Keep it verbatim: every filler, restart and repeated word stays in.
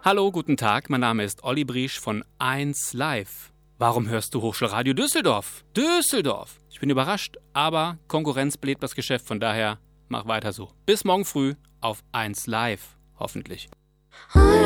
Hallo, guten Tag, mein Name ist Olli Briesch von eins Live. Warum hörst du Hochschulradio Düsseldorf? Düsseldorf! Ich bin überrascht, aber Konkurrenz bläht das Geschäft, von daher mach weiter so. Bis morgen früh auf eins Live, hoffentlich.